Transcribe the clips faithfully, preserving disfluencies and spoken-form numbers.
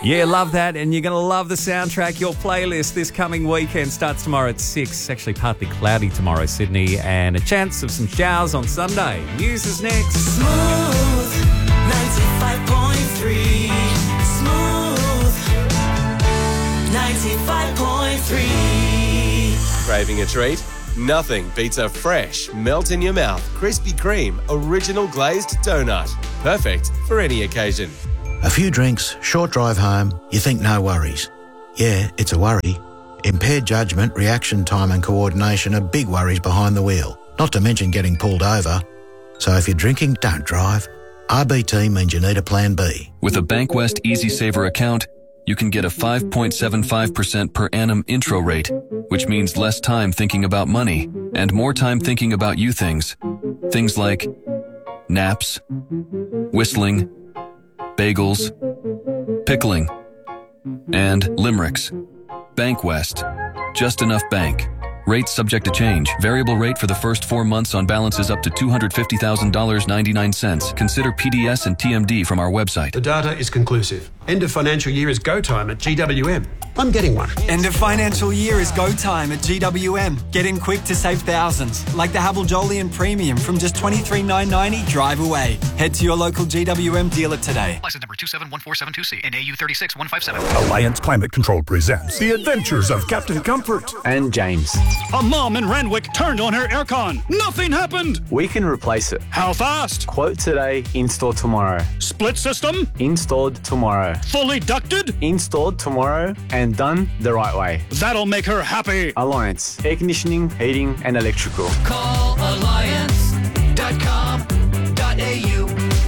Yeah, love that, and you're going to love the soundtrack. Your playlist this coming weekend starts tomorrow at six. Actually, partly cloudy tomorrow, Sydney, and a chance of some showers on Sunday. News is next. Smooth ninety-five point three. Smooth ninety-five point three. Craving a treat? Nothing beats a fresh, melt-in-your-mouth Krispy Kreme original glazed donut. Perfect for any occasion. A few drinks, short drive home, you think no worries. Yeah, it's a worry. Impaired judgment, reaction time and coordination are big worries behind the wheel, not to mention getting pulled over. So if you're drinking, don't drive. R B T means you need a plan B. With a Bankwest Easy Saver account, you can get a five point seven five percent per annum intro rate, which means less time thinking about money and more time thinking about you things. Things like naps, whistling, bagels, pickling, and limericks. Bankwest. Just enough bank. Rates subject to change. Variable rate for the first four months on balances up to two hundred fifty thousand dollars and ninety-nine cents. Consider P D S and T M D from our website. The data is conclusive. End of financial year is go time at G W M. I'm getting one. End of financial year is go time at G W M. Get in quick to save thousands, like the Havel Jolyon Premium from just twenty-three thousand nine hundred ninety drive away. Head to your local G W M dealer today. License number two seven one four seven two C and A U three six one five seven. Alliance Climate Control presents The Adventures of Captain Comfort and James. A mom in Randwick turned on her aircon. Nothing happened. We can replace it. How fast? Quote today, install tomorrow. Split system? Installed tomorrow. Fully ducted? Installed tomorrow and done the right way. That'll make her happy. Alliance. Air conditioning, heating and electrical. Call alliance dot com dot a u.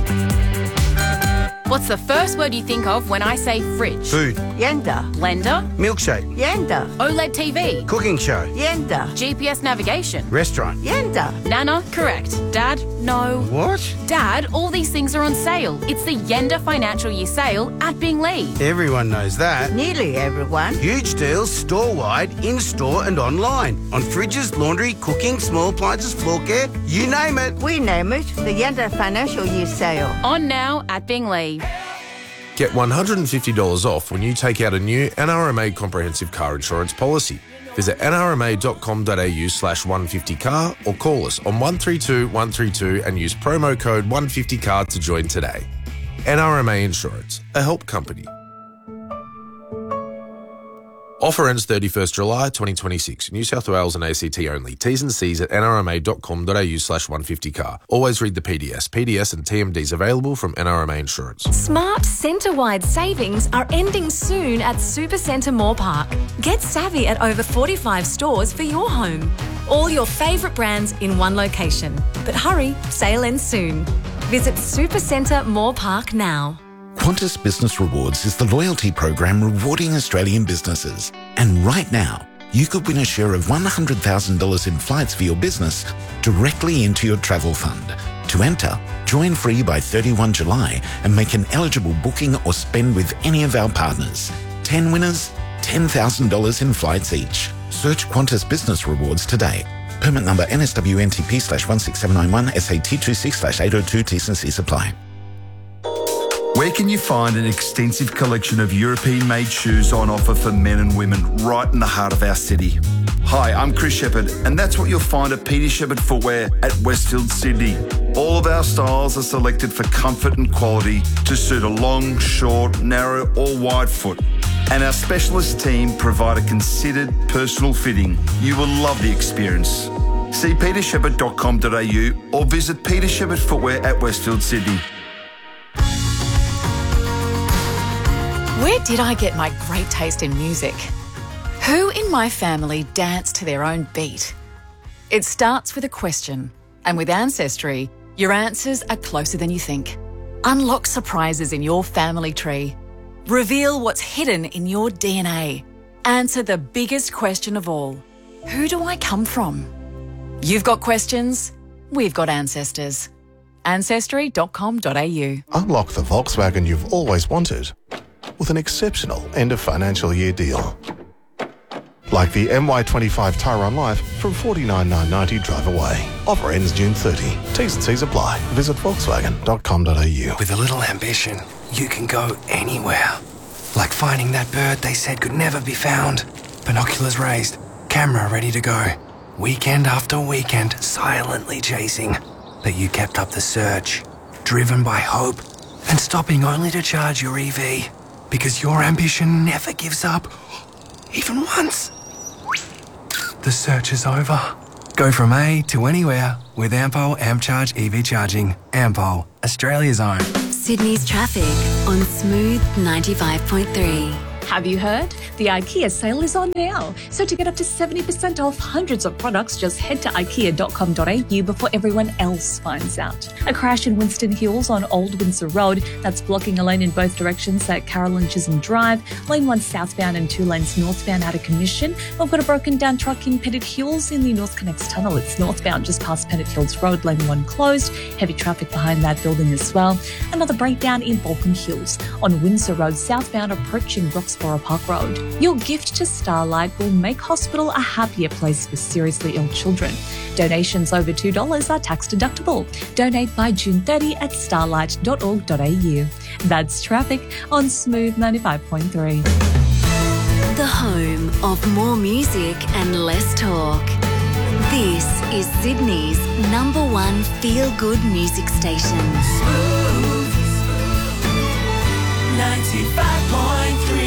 What's the first word you think of when I say fridge? Food. Yenda. Blender. Milkshake. Yenda. OLED T V. Cooking show. Yenda. G P S navigation. Restaurant. Yenda. Nana. Correct. Dad. No. What? Dad, all these things are on sale. It's the Yenda Financial Year Sale at Binglee. Everyone knows that. Nearly everyone. Huge deals store-wide, in-store and online. On fridges, laundry, cooking, small appliances, floor care, you name it. We name it the Yenda Financial Year Sale. On now at Binglee. Get one hundred fifty dollars off when you take out a new N R M A comprehensive car insurance policy. Visit n r m a dot com dot a u slash one fifty car or call us on one three two one three two and use promo code one fifty car to join today. N R M A Insurance, a help company. Offer ends thirty-first July twenty twenty-six. New South Wales and A C T only. T's and C's at n r m a dot com dot a u slash one fifty car. Always read the P D S. P D S and T M Ds available from N R M A Insurance. Smart centre-wide savings are ending soon at Supercentre Moore Park. Get savvy at over forty-five stores for your home. All your favourite brands in one location. But hurry, sale ends soon. Visit Supercentre Moore Park now. Qantas Business Rewards is the loyalty program rewarding Australian businesses. And right now, you could win a share of one hundred thousand dollars in flights for your business directly into your travel fund. To enter, join free by thirty-first July and make an eligible booking or spend with any of our partners. ten winners, ten thousand dollars in flights each. Search Qantas Business Rewards today. Permit number N S W N T P slash one six seven nine one S A T two six slash eight oh two T's and C's apply. Where can you find an extensive collection of European-made shoes on offer for men and women right in the heart of our city? Hi, I'm Chris Shepherd, and that's what you'll find at Peter Shepherd Footwear at Westfield, Sydney. All of our styles are selected for comfort and quality to suit a long, short, narrow or wide foot. And our specialist team provide a considered personal fitting. You will love the experience. See peter shepherd dot com dot a u or visit Peter Shepherd Footwear at Westfield, Sydney. Where did I get my great taste in music? Who in my family danced to their own beat? It starts with a question, and with Ancestry, your answers are closer than you think. Unlock surprises in your family tree. Reveal what's hidden in your D N A. Answer the biggest question of all. Who do I come from? You've got questions, we've got ancestors. ancestry dot com dot a u. Unlock the Volkswagen you've always wanted with an exceptional end of financial year deal. Like the M Y twenty-five Tyron Life from forty-nine thousand nine hundred ninety drive away. Offer ends June thirtieth. T's and C's apply. Visit volkswagen dot com dot a u. With a little ambition, you can go anywhere. Like finding that bird they said could never be found. Binoculars raised, camera ready to go. Weekend after weekend, silently chasing. But you kept up the search, driven by hope and stopping only to charge your E V. Because your ambition never gives up, even once. The search is over. Go from A to anywhere with Ampol AmpCharge E V charging. Ampol, Australia's own. Sydney's traffic on Smooth ninety-five point three. Have you heard? The IKEA sale is on now. So to get up to seventy percent off hundreds of products, just head to ikea dot com dot a u before everyone else finds out. A crash in Winston Hills on Old Windsor Road. That's blocking a lane in both directions at Carolyn Chisholm Drive. Lane one southbound and two lanes northbound out of commission. We've got a broken down truck in Pettit Hills in the North Connects Tunnel. It's northbound just past Pettit Hills Road, lane one closed. Heavy traffic behind that building as well. Another breakdown in Balcombe Hills on Windsor Road southbound approaching Roxborough Park Road. Your gift to Starlight will make hospital a happier place for seriously ill children. Donations over two dollars are tax deductible. Donate by June thirtieth at starlight dot org dot a u. That's traffic on Smooth ninety-five point three. The home of more music and less talk. This is Sydney's number one feel-good music station. Smooth ninety-five point three.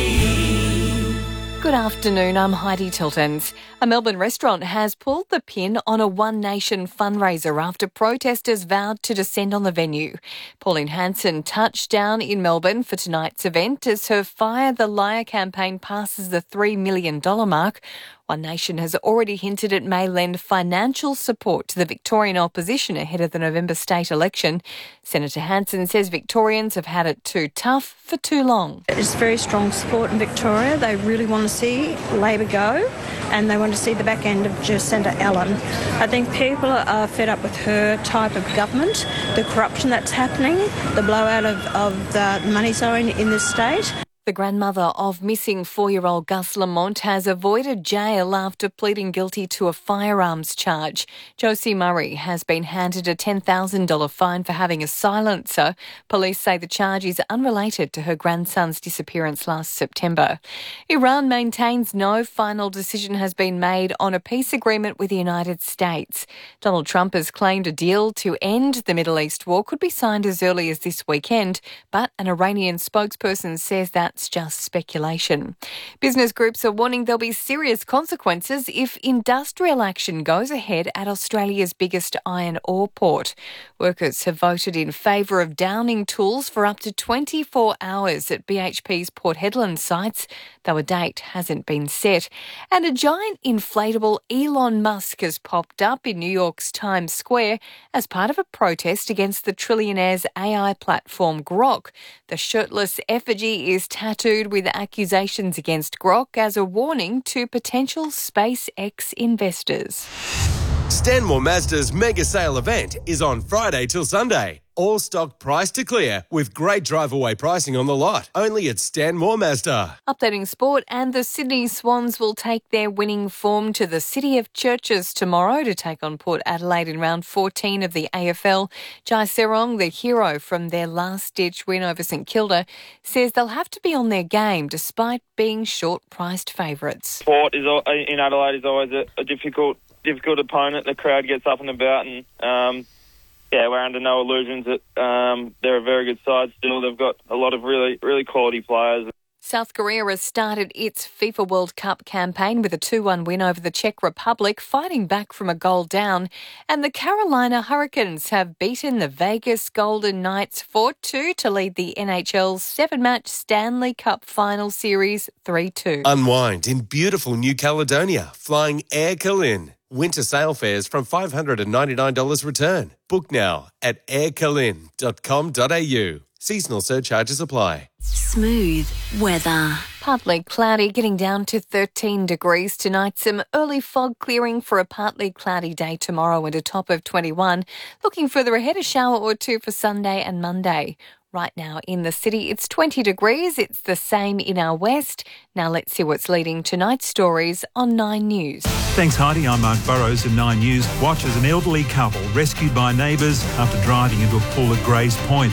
Good afternoon, I'm Heidi Tiltons. A Melbourne restaurant has pulled the pin on a One Nation fundraiser after protesters vowed to descend on the venue. Pauline Hanson touched down in Melbourne for tonight's event as her Fire the Liar campaign passes the three million dollars mark. One Nation has already hinted it may lend financial support to the Victorian opposition ahead of the November state election. Senator Hanson says Victorians have had it too tough for too long. It's very strong support in Victoria. They really want to see Labor go and they want to see the back end of Jacinda Allen. I think people are fed up with her type of government, the corruption that's happening, the blowout of, of the money zone in this state. The grandmother of missing four-year-old Gus Lamont has avoided jail after pleading guilty to a firearms charge. Josie Murray has been handed a ten thousand dollars fine for having a silencer. Police say the charge is unrelated to her grandson's disappearance last September. Iran maintains no final decision has been made on a peace agreement with the United States. Donald Trump has claimed a deal to end the Middle East war could be signed as early as this weekend, but an Iranian spokesperson says that it's just speculation. Business groups are warning there'll be serious consequences if industrial action goes ahead at Australia's biggest iron ore port. Workers have voted in favour of downing tools for up to twenty-four hours at B H P's Port Hedland sites, though a date hasn't been set. And a giant inflatable Elon Musk has popped up in New York's Times Square as part of a protest against the trillionaire's A I platform Grok. The shirtless effigy is tattooed with accusations against Grok as a warning to potential SpaceX investors. Stanmore Mazda's mega sale event is on Friday till Sunday. All stock price to clear with great drive-away pricing on the lot. Only at Stanmore Mazda. Updating sport, and the Sydney Swans will take their winning form to the City of Churches tomorrow to take on Port Adelaide in round fourteen of the A F L. Jai Serong, the hero from their last-ditch win over St Kilda, says they'll have to be on their game despite being short-priced favourites. Port is in Adelaide is always a, a difficult difficult opponent. The crowd gets up and about, and um, yeah, we're under no illusions that um, they're a very good side still. They've got a lot of really, really quality players. South Korea has started its FIFA World Cup campaign with a two one win over the Czech Republic, fighting back from a goal down. And the Carolina Hurricanes have beaten the Vegas Golden Knights four two to lead the N H L's seven-match Stanley Cup Final Series three two. Unwind in beautiful New Caledonia, flying Air Calin. Winter sale fares from five hundred ninety-nine dollars return. Book now at air calin dot com dot a u. Seasonal surcharges apply. Smooth weather. Partly cloudy, getting down to thirteen degrees tonight. Some early fog clearing for a partly cloudy day tomorrow and a top of twenty-one. Looking further ahead, a shower or two for Sunday and Monday. Right now in the city, it's twenty degrees. It's the same in our west. Now let's see what's leading tonight's stories on Nine News. Thanks, Heidi. I'm Mark Burrows of Nine News. Watch as an elderly couple rescued by neighbours after driving into a pool at Grays Point.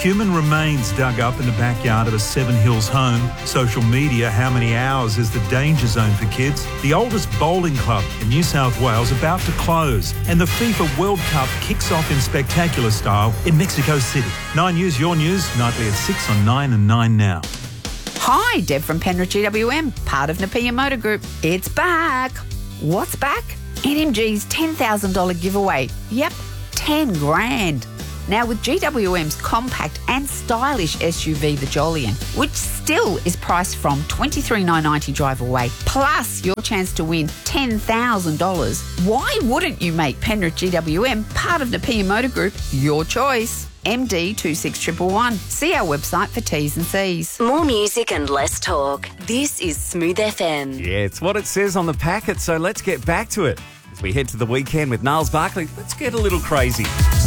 Human remains dug up in the backyard of a Seven Hills home. Social media, how many hours is the danger zone for kids? The oldest bowling club in New South Wales about to close. And the FIFA World Cup kicks off in spectacular style in Mexico City. Nine News, your news, nightly at six on nine and nine now. Hi, Deb from Penrith G W M, part of Napier Motor Group. It's back. What's back? N M G's ten thousand dollars giveaway. Yep, ten grand. Now with G W M's compact and stylish S U V, the Jolyon, which still is priced from twenty-three thousand nine hundred ninety drive away, plus your chance to win ten thousand dollars, why wouldn't you make Penrith G W M, part of Napier Motor Group, your choice? M D two six one one one. See our website for T's and C's. More music and less talk. This is Smooth F M. Yeah, it's what it says on the packet, so let's get back to it. As we head to the weekend with Niles Barkley, let's get a little crazy.